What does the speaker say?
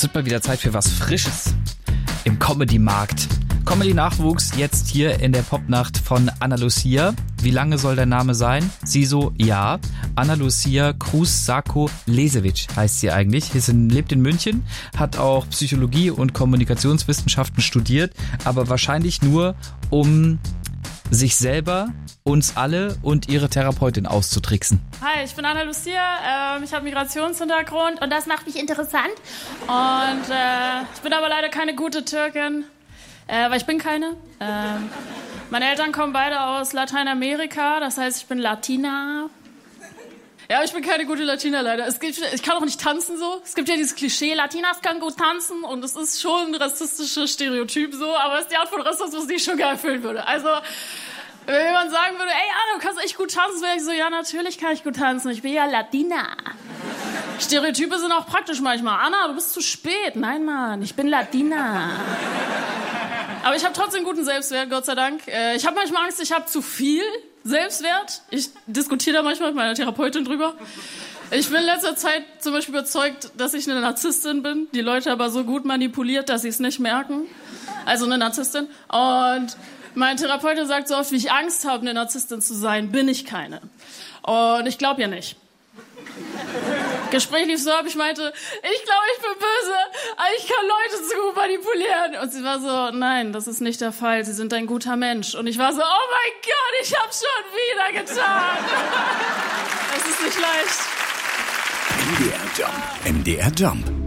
Es wird mal wieder Zeit für was Frisches im Comedy-Markt. Comedy-Nachwuchs jetzt hier in der Popnacht von Ana Lucia. Wie lange soll der Name sein? Sie so, ja. Ana Lucia Krus-Sako-Lesewitsch heißt sie eigentlich. Lebt in München, hat auch Psychologie und Kommunikationswissenschaften studiert, aber wahrscheinlich nur, um sich selber, uns alle und ihre Therapeutin auszutricksen. Hi, ich bin Ana Lucia, ich habe Migrationshintergrund und das macht mich interessant. Und ich bin aber leider keine gute Türkin, weil ich bin keine. Meine Eltern kommen beide aus Lateinamerika, das heißt, ich bin Latina. Ja, ich bin keine gute Latina leider. Ich kann auch nicht tanzen so. Es gibt ja dieses Klischee, Latinas können gut tanzen und es ist schon ein rassistisches Stereotyp so, aber es ist die Art von Rassismus, die ich schon gerne erfüllen würde. Also, wenn jemand sagen würde, ey Anna, du kannst echt gut tanzen, wäre ich so, ja, natürlich kann ich gut tanzen, ich bin ja Latina. Stereotype sind auch praktisch manchmal. Anna, du bist zu spät. Nein, Mann, ich bin Latina. Aber ich habe trotzdem guten Selbstwert, Gott sei Dank. Ich habe manchmal Angst, ich habe zu viel Selbstwert. Ich diskutiere da manchmal mit meiner Therapeutin drüber. Ich bin in letzter Zeit zum Beispiel überzeugt, dass ich eine Narzisstin bin. Die Leute aber so gut manipuliert, dass sie es nicht merken. Also eine Narzisstin. Und meine Therapeutin sagt so oft, wie ich Angst habe, eine Narzisstin zu sein, bin ich keine. Und ich glaube ja nicht. Gespräch lief so ab, ich meinte, ich glaube, ich bin böse, aber ich kann Leute zu gut manipulieren. Und sie war so, nein, das ist nicht der Fall, Sie sind ein guter Mensch. Und ich war so, oh mein Gott, ich hab's schon wieder getan. Es ist nicht leicht. MDR Jump. MDR Jump.